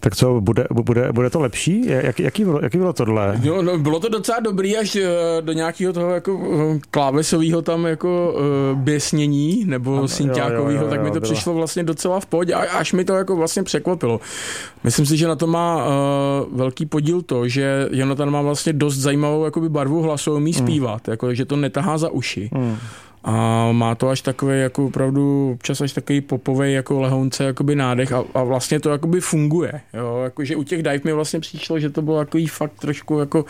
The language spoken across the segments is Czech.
Tak co, bude to lepší? Jaký bylo tohle? No, bylo to docela dobrý až do nějakého toho jako klávesového tam jako běsnění nebo synťákového, tak mi to přišlo vlastně docela v pohodě, až mi to jako vlastně překvapilo. Myslím si, že na to má velký podíl to, že Jonatan má vlastně dost zajímavou jakoby barvu hlasu, umí zpívat, jako, že to netahá za uši. A má to až takový jako opravdu občas až takový popovej jako lehounce jakoby nádech a vlastně to jakoby funguje. Jo? Jakože u těch dive mi vlastně přišlo, že to bylo takový fakt trošku jako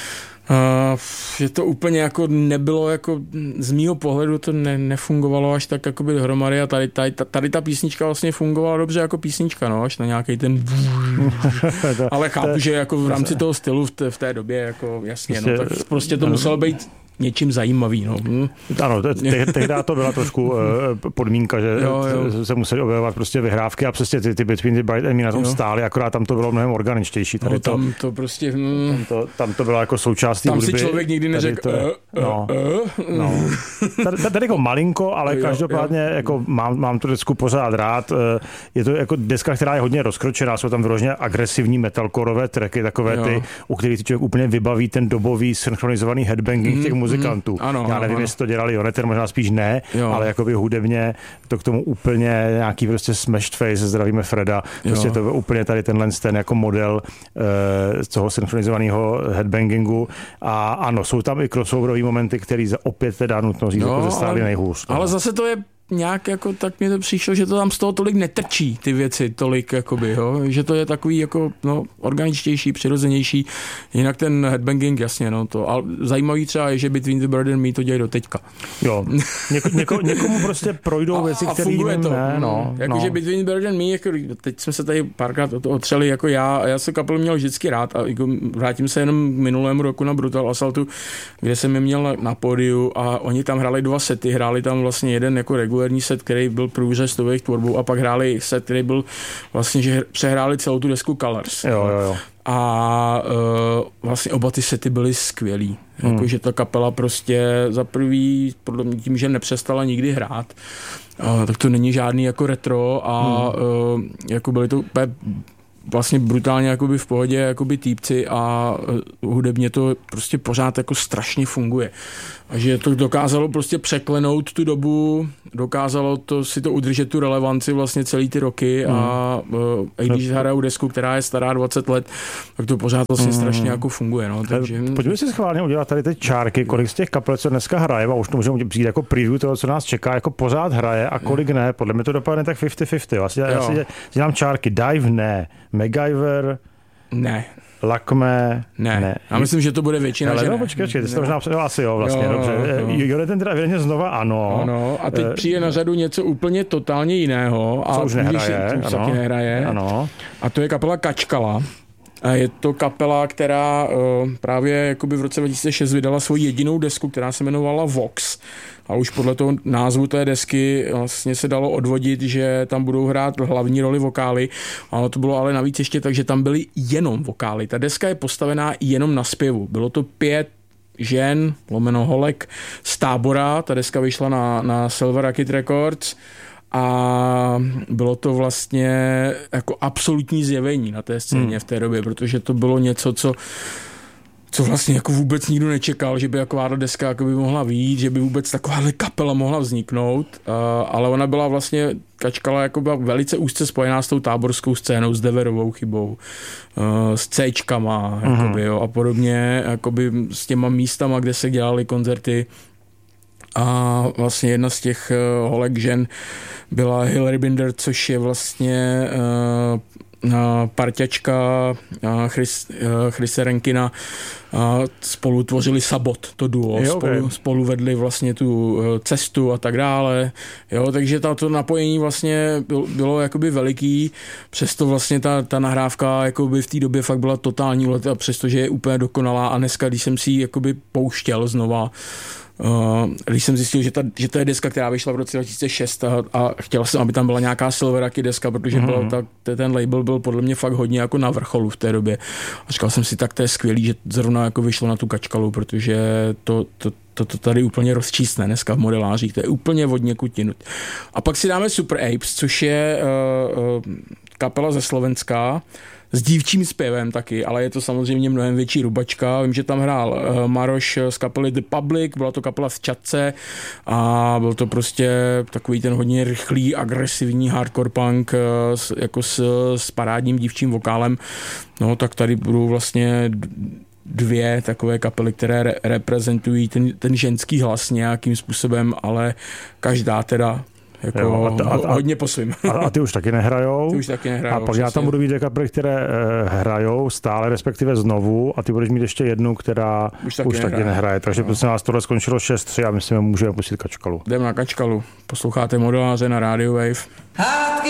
že to úplně jako nebylo jako z mýho pohledu to nefungovalo až tak jakoby dohromady a tady ta písnička vlastně fungovala dobře jako písnička, no, až na nějaký ten ale chápu, že jako v rámci toho stylu v té době jako jasně, no, tak prostě to muselo být něčím zajímavý. No. Ano, tehdy to byla trošku podmínka, že se museli objevovat prostě vyhrávky a přesně ty Between the Bright and Me na tom stály, akorát tam to bylo mnohem organičtější. Tady tam to prostě... Tam to bylo jako součást té hudby. Tam si člověk nikdy neřekl Tady jako malinko, ale každopádně jako mám tu desku pořád rád. Je to jako deska, která je hodně rozkročená, jsou tam vyloženě agresivní metalcoreové tracky, takové ty, u kterých člověk úplně vybaví ten dobový synchronizovaný headbanging těch muzikantů. Já nevím, jestli to dělali Joneter, možná spíš ne, ale jakoby hudebně to k tomu úplně nějaký prostě smashed face, zdravíme Freda, prostě to byl úplně tady ten jako model toho synchronizovaného headbangingu a ano, jsou tam i crossoverový momenty, který opět teda nutno říct, jako zestáli nejhůř. Ale zase to je nějak jako, tak mi to přišlo, že to tam z toho tolik netrčí ty věci, tolik jakoby, jo? Že to je takový jako, organičtější, přirozenější, jinak ten headbanging, jasně, to, ale zajímavý třeba je, že Between the Bird and Me to dělají do teďka. Jo, někomu prostě projdou věci, které jim ne, Jakože Between the Bird and Me, jako, teď jsme se tady párkrát otřeli, jako já jsem kapelu měl vždycky rád a jako vrátím se jenom minulému roku na Brutal Assaultu, kde jsem je měl na pódiu a oni tam hráli 2 sety, hráli tam vlastně jeden jako regulární set, který byl průřez s jejich tvorbou a pak hráli set, který byl vlastně, že přehráli celou tu desku Colors. Jo. A vlastně oba ty sety byly skvělý. Jakože ta kapela prostě za prvý, podle mě tím, že nepřestala nikdy hrát, tak to není žádný jako retro a jako byly to vlastně brutálně jakoby v pohodě jakoby týpci a hudebně to prostě pořád jako strašně funguje. A že to dokázalo prostě překlenout tu dobu, dokázalo to si to udržet tu relevanci vlastně celý ty roky a i když hrajou desku, která je stará 20 let, tak to pořád vlastně strašně jako funguje. No, takže... Pojďme si schválně udělat tady teď čárky, kolik z těch kapel, co dneska hraje, a už to můžeme přijít jako preview toho, co nás čeká, jako pořád hraje a kolik ne. Podle mě to dopadne tak 50-50. Vlastně já si dělám čárky. Dive ne. MacGyver ne. Lakme. Ne. Já myslím, že to bude většina, ale že ne. Počkej, ty jsi to možná předal asi, vlastně, dobře. Jonatan teda věděně znova ano. Ano, a teď přijde na řadu něco úplně totálně jiného. Co už nehraje. Co taky nehraje. Ano. A to je kapela Kačkala. A je to kapela, která právě jakoby v roce 2006 vydala svoji jedinou desku, která se jmenovala Vox. A už podle toho názvu té desky vlastně se dalo odvodit, že tam budou hrát hlavní roli vokály. A to bylo ale navíc ještě tak, že tam byly jenom vokály. Ta deska je postavená jenom na zpěvu. Bylo to 5 žen, holek z Tábora. Ta deska vyšla na Silver Rocket Records. A bylo to vlastně jako absolutní zjevení na té scéně v té době, protože to bylo něco, co vlastně jako vůbec nikdo nečekal, že by taková deska jako by mohla vyjít, že by vůbec takováhle kapela mohla vzniknout, ale ona byla vlastně, Kačkala jako byla velice úzce spojená s tou táborskou scénou, s Deverovou chybou, s Cčkama jakoby, a podobně, jakoby s těma místama, kde se dělaly koncerty. A vlastně jedna z těch holek žen byla Hilary Binder, což je vlastně parťačka Chrise Renkina. Spolu tvořili Sabot, to duo. Spolu vedli vlastně tu cestu a tak dále. Jo, takže to napojení vlastně bylo jakoby veliký, přesto vlastně ta nahrávka jakoby v té době fakt byla totální úlet, a přestože je úplně dokonalá a dneska, když jsem si ji jakoby pouštěl znova, když jsem zjistil, že to je deska, která vyšla v roce 2006 a chtěl jsem, aby tam byla nějaká Silver Rocket deska, protože ten label byl podle mě fakt hodně jako na vrcholu v té době. A říkal jsem si, tak to je skvělý, že zrovna jako vyšlo na tu Kačkalu, protože to tady úplně rozčísne dneska v modelářích, to je úplně od někud jinut. A pak si dáme Super Apes, což je kapela ze Slovenska, s dívčím zpěvem taky, ale je to samozřejmě mnohem větší rubačka. Vím, že tam hrál Maroš z kapely The Public, byla to kapela z Čadce a byl to prostě takový ten hodně rychlý, agresivní hardcore punk jako s parádním dívčím vokálem. No tak tady budou vlastně dvě takové kapely, které reprezentují ten ženský hlas nějakým způsobem, ale každá teda jako hodně po svým. A ty už taky nehrajou. Ty už taky nehrajou. A pak já tam budu mít dvě kapely, které hrajou stále, respektive znovu, a ty budeš mít ještě jednu, která už taky nehraje. Takže prostě nás tohle skončilo 6-3 a myslím, že můžeme pustit Kačkalu. Jdeme na Kačkalu. Posloucháte Modeláře na Radio Wave.